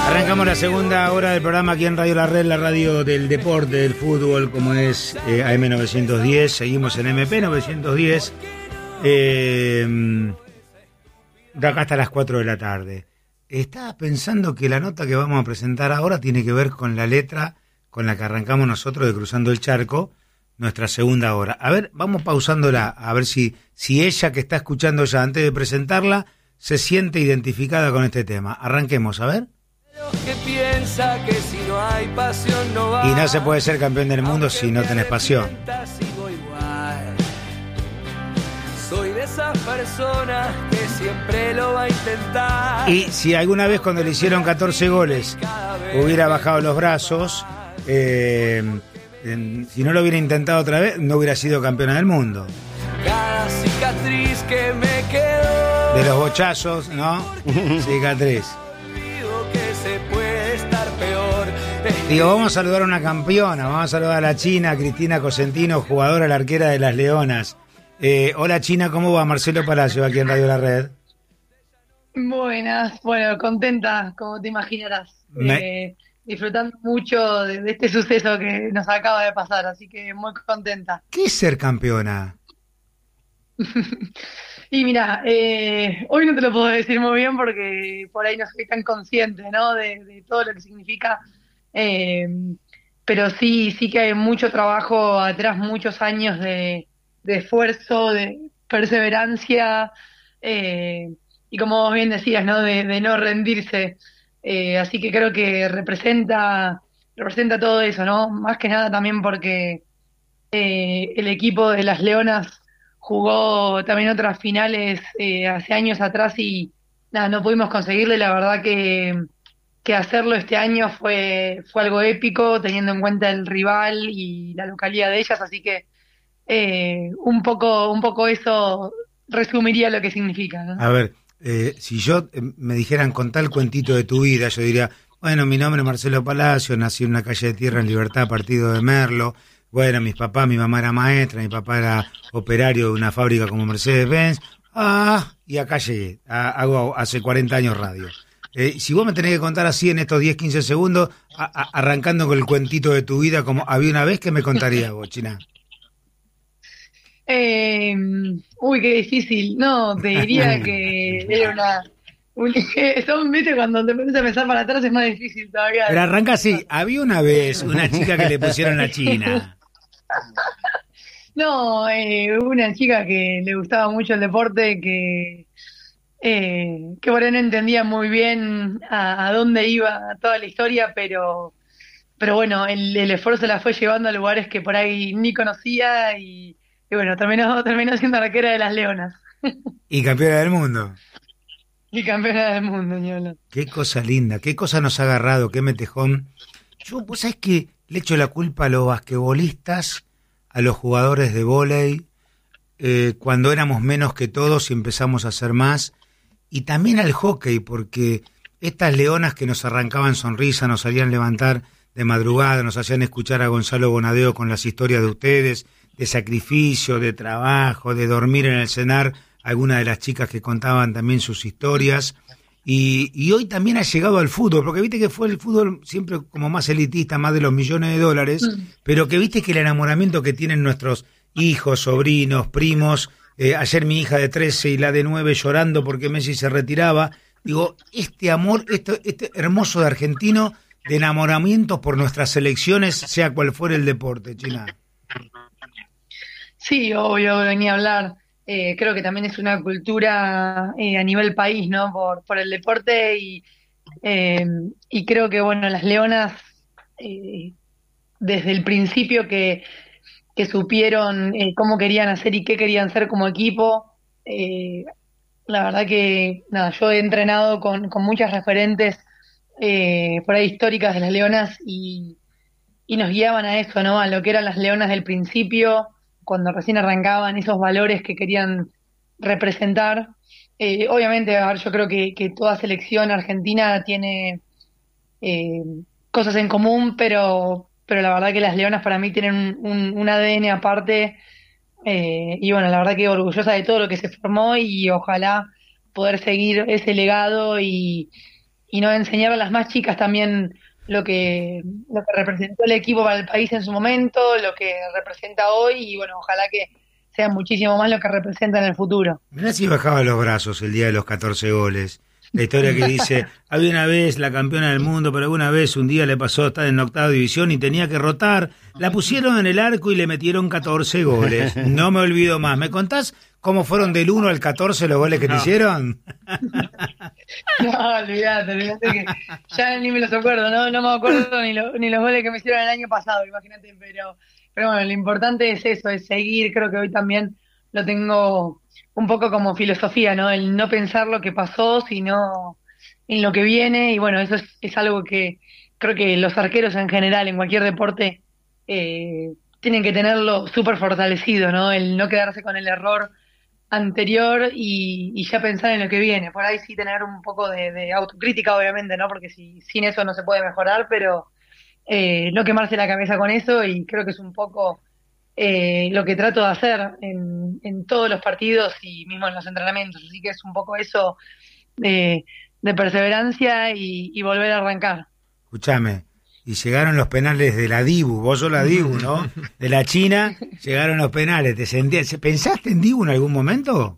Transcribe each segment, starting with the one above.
Arrancamos la segunda hora del programa aquí en Radio La Red, la radio del deporte, del fútbol, como es AM910. Seguimos en MP910. De acá hasta las 4 de la tarde. Estaba pensando que la nota que vamos a presentar ahora tiene que ver con la letra con la que arrancamos nosotros de Cruzando el Charco, nuestra segunda hora. A ver, vamos pausándola, a ver si ella que está escuchando ya antes de presentarla se siente identificada con este tema. Arranquemos, a ver. Que piensa que si no hay pasión no va. Y no se puede ser campeón del mundo si no tenés pasión. Sigo igual. Soy de esas personas que siempre lo va a intentar. Y si alguna vez cuando le hicieron 14 goles hubiera bajado los brazos, si no lo hubiera intentado otra vez, no hubiera sido campeona del mundo. Cada cicatriz que me quedó. De los bochazos, ¿no? Cicatriz. Digo, vamos a saludar a una campeona, vamos a saludar a la China, Cristina Cosentino, jugadora, la arquera de las Leonas. Hola China, ¿cómo va? Marcelo Palacio, aquí en Radio La Red. Buenas, bueno, contenta, como te imaginarás. Disfrutando mucho de este suceso que nos acaba de pasar, así que muy contenta. ¿Qué es ser campeona? Y mira, hoy no te lo puedo decir muy bien porque por ahí no soy tan consciente, ¿no? de todo lo que significa. Pero sí que hay mucho trabajo atrás, muchos años de esfuerzo, de perseverancia, y como vos bien decías, ¿no? De no rendirse. Así que creo que representa todo eso, ¿no? Más que nada también porque el equipo de las Leonas jugó también otras finales hace años atrás y nada, no pudimos conseguirle. La verdad que hacerlo este año fue algo épico, teniendo en cuenta el rival y la localidad de ellas, así que un poco eso resumiría lo que significa, ¿no? A ver, si yo me dijeran contar el cuentito de tu vida, yo diría, bueno, mi nombre es Marcelo Palacio, nací en una calle de tierra en Libertad, partido de Merlo. Bueno, mi mamá era maestra, mi papá era operario de una fábrica como Mercedes-Benz. Y acá llegué, hago hace 40 años radio. Si vos me tenés que contar así en estos 10, 15 segundos, arrancando con el cuentito de tu vida, como había una vez, ¿qué me contarías vos, China? Uy, qué difícil. No, te diría que era viste, cuando te empiezas a pensar para atrás es más difícil todavía. Pero arranca así, había una vez una chica que le pusieron la China. No, una chica que le gustaba mucho el deporte, que por ahí no entendía muy bien a dónde iba toda la historia, pero bueno, el esfuerzo la fue llevando a lugares que por ahí ni conocía y bueno, terminó siendo arquera de las Leonas. Y campeona del mundo. Y campeona del mundo, ñola. Qué cosa linda, qué cosa nos ha agarrado, qué metejón. Vos sabés que le echo la culpa a los basquetbolistas, a los jugadores de vóley, cuando éramos menos que todos y empezamos a hacer más, y también al hockey, porque estas leonas que nos arrancaban sonrisa, nos harían levantar de madrugada, nos hacían escuchar a Gonzalo Bonadeo con las historias de ustedes, de sacrificio, de trabajo, de dormir en el cenar, algunas de las chicas que contaban también sus historias, y hoy también ha llegado al fútbol, porque viste que fue el fútbol siempre como más elitista, más de los millones de dólares, pero que viste que el enamoramiento que tienen nuestros hijos, sobrinos, primos, ayer mi hija de 13 y la de 9 llorando porque Messi se retiraba, digo, este amor, este hermoso de argentino, de enamoramiento por nuestras selecciones, sea cual fuera el deporte, China. Sí, obvio, venía a hablar. Creo que también es una cultura a nivel país, ¿no? Por el deporte y creo que, bueno, las Leonas, desde el principio que supieron cómo querían hacer y qué querían ser como equipo, la verdad que, nada, yo he entrenado con muchas referentes por ahí históricas de las Leonas y nos guiaban a eso, ¿no? A lo que eran las Leonas del principio, cuando recién arrancaban, esos valores que querían representar. Obviamente, a ver, yo creo que toda selección argentina tiene cosas en común, pero la verdad que las Leonas para mí tienen un ADN aparte, y bueno, la verdad que orgullosa de todo lo que se formó y ojalá poder seguir ese legado y y no enseñar a las más chicas también lo que representó el equipo para el país en su momento, lo que representa hoy, y bueno, ojalá que sea muchísimo más lo que representa en el futuro. Mirá si bajaba los brazos el día de los 14 goles. La historia que dice, había una vez la campeona del mundo, pero alguna vez un día le pasó a estar en octava división y tenía que rotar. La pusieron en el arco y le metieron 14 goles. No me olvido más. ¿Me contás cómo fueron del 1 al 14 los goles que te hicieron? No, olvídate que ya ni me los acuerdo, no me acuerdo ni los goles que me hicieron el año pasado, imagínate, pero bueno, lo importante es eso, es seguir. Creo que hoy también lo tengo un poco como filosofía, ¿no? El no pensar lo que pasó, sino en lo que viene. Y bueno, eso es algo que creo que los arqueros en general, en cualquier deporte, tienen que tenerlo súper fortalecido, ¿no? El no quedarse con el error anterior y ya pensar en lo que viene. Por ahí sí tener un poco de autocrítica, obviamente, ¿no? Porque sin eso no se puede mejorar, pero no quemarse la cabeza con eso, y creo que es un poco lo que trato de hacer en todos los partidos y mismo en los entrenamientos. Así que es un poco eso de perseverancia y volver a arrancar. Escúchame, y llegaron los penales de la Dibu, vos sos la Dibu, ¿no? De la China, llegaron los penales. ¿Pensaste en Dibu en algún momento?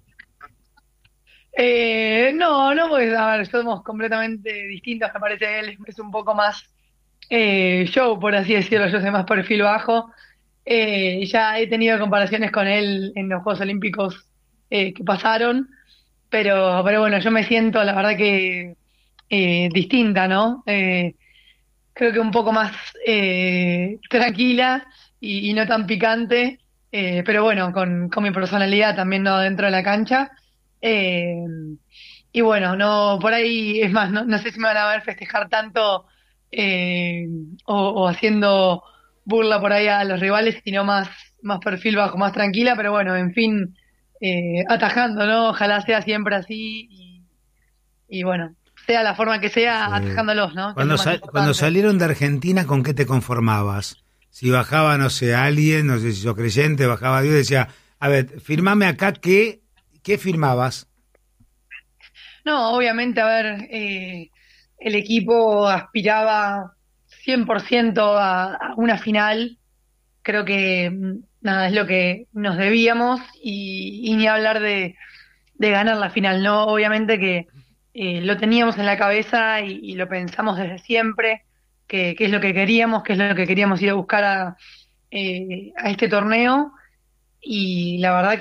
No, pues a ver, somos completamente distintos, me parece. Él es un poco más show, por así decirlo. Yo soy más perfil bajo. Ya he tenido comparaciones con él en los Juegos Olímpicos que pasaron, pero bueno, yo me siento, la verdad que distinta, ¿no? Creo que un poco más tranquila y no tan picante, pero bueno, con mi personalidad también, ¿no? Dentro de la cancha. Eh, y bueno, no, por ahí, es más, no sé si me van a ver festejar tanto eh, o haciendo burla por ahí a los rivales, sino más perfil bajo, más tranquila, pero bueno, en fin, atajando, ¿no? Ojalá sea siempre así y bueno, sea la forma que sea, atajándolos, ¿no? Que es lo más Cuando importante. salieron de Argentina, ¿con qué te conformabas? Si bajaba, no sé, alguien, no sé si sos creyente, bajaba Dios, decía, a ver, firmame acá, ¿qué firmabas? No, obviamente, a ver, el equipo aspiraba 100% a una final. Creo que nada, es lo que nos debíamos, y ni hablar de ganar la final, ¿no? Obviamente que lo teníamos en la cabeza y lo pensamos desde siempre, que es lo que queríamos, que es lo que queríamos ir a buscar a este torneo. Y la verdad